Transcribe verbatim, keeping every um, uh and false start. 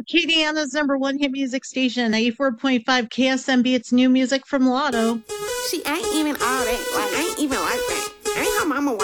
Acadiana's number one hit music station, eighty-four point five K S M B. It's new music from Lotto. She ain't even all that. Like, I ain't even like that. Ain't her mama